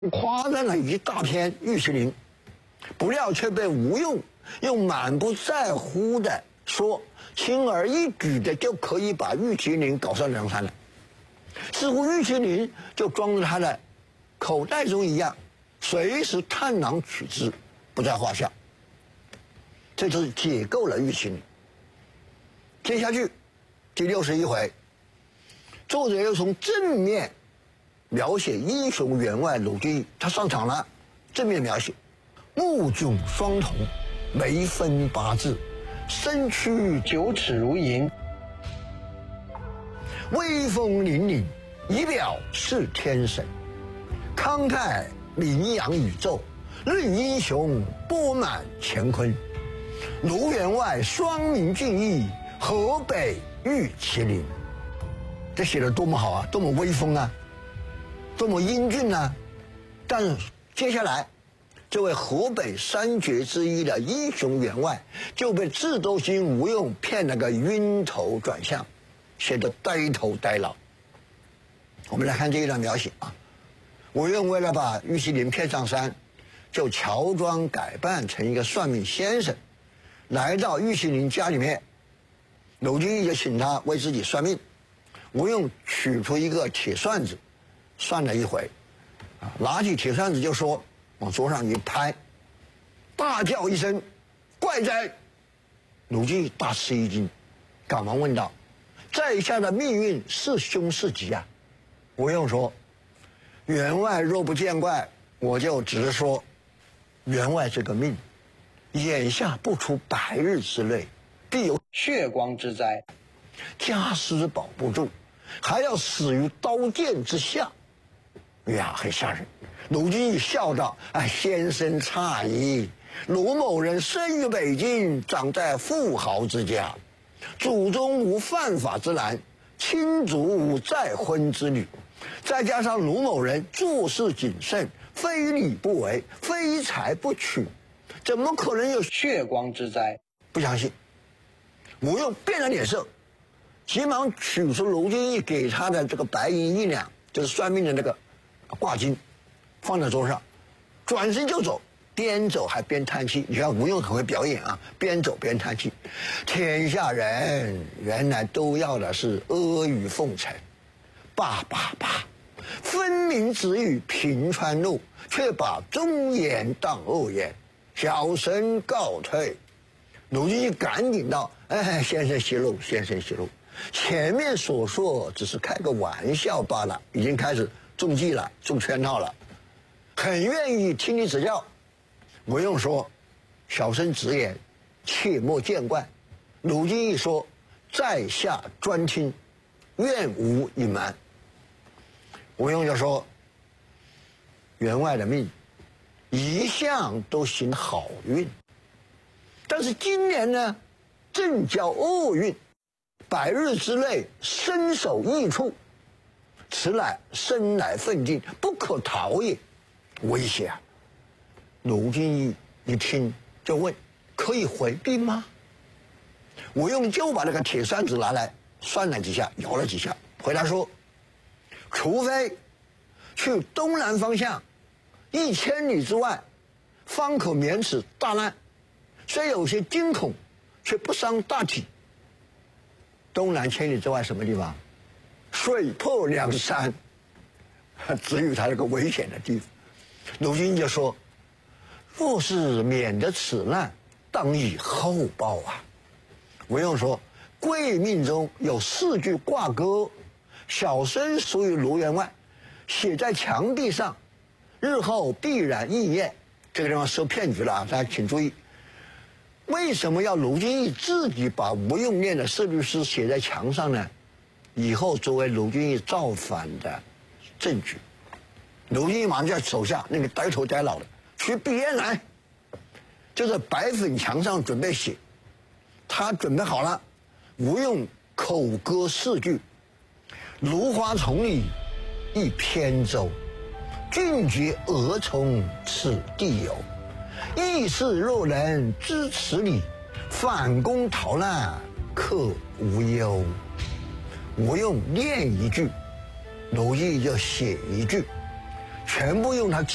夸赞了一大篇玉麒麟，不料却被吴用用满不在乎的说，轻而易举的就可以把玉麒麟搞上梁山了，似乎玉麒麟就装在他的口袋中一样，随时探囊取之，不在话下。这就是解构了玉麒麟。接下去第61回，作者又从正面描写英雄员外鲁俊义，他上场了。正面描写：目炯双瞳，眉分八字，身躯9尺如银，威风凛凛，仪表是天神，慷慨名扬宇宙，论英雄波满乾坤。卢员外双名俊义，河北玉麒麟。这写的多么好啊，多么威风啊，多么英俊啊！但是接下来，这位河北3绝之一的英雄员外就被智多星吴用骗了个晕头转向，写得呆头呆脑。我们来看这一段描写啊，吴用为了把玉麒麟骗上山，就乔装改扮成一个算命先生，来到玉麒麟家里面。鲁俊义就请他为自己算命，吴用取出一个铁扇子，算了一回，拿起铁扇子就说，往桌上一拍，大叫一声：“怪哉！”鲁俊义大吃一惊，赶忙问道：“在下的命运是凶是吉啊？”吴用说：“员外若不见怪，我就直说，员外这个命，眼下不出百日之内，必有血光之灾，家私保不住，还要死于刀剑之下。”呀，很吓人。鲁俊义笑道：“先生诧异，鲁某人生于北京，长在富豪之家，祖宗无犯法之男，亲族无再婚之女，再加上鲁某人做事谨慎，非礼不为，非财不取，怎么可能有血光之灾？”不相信。吴用变了脸色，急忙取出鲁俊义给他的这个白银1两，就是算命的那个挂金，放在桌上，转身就走，边走还边叹气。你看吴用很会表演啊，边走边叹气。天下人原来都要的是阿谀奉承，罢，分明只与平川路，却把忠言当恶言，小生告退。鲁俊义赶紧道：“先生息怒，先生息怒，前面所说只是开个玩笑罢了，已经开始中计了，中圈套了，很愿意听你指教。”吴用说：“小生直言，切莫见怪。”鲁俊义说：“在下专听，愿无隐瞒。”吴用就说：“员外的命一向都行好运，但是今年呢，正交厄运，百日之内身首异处，此乃生来奋进，不可逃也，危险啊！”鲁俊义一听就问：“可以回避吗？”吴用就把那个铁扇子拿来算了几下，摇了几下，回答说：“除非去东南方向1000里之外，方可免此大难，虽有些惊恐，却不伤大体。”东南1000里之外什么地方？水泊梁山，只有他那个危险的地方。鲁俊义就说：“若是免得此难，当以后报啊。”吴用说：“贵命中有4句挂钩，小生属于卢员外，写在墙壁上，日后必然应验。”这个地方受骗局了啊！大家请注意，为什么要鲁俊义自己把吴用念的4律诗写在墙上呢？以后作为鲁俊义造反的证据。鲁俊义马上就在手下那个呆头呆脑的去笔砚来，就是白粉墙上准备写。他准备好了，吴用口歌4句：“芦花丛里一扁舟，俊绝鹅从此地有。义士若能知此理，反攻逃难可无忧。”吴用念一句，鲁俊义就写一句，全部用他